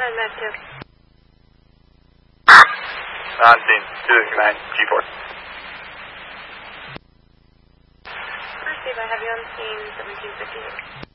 I'm at 2. Scene 2, G4. Receive, I have you on scene 1758.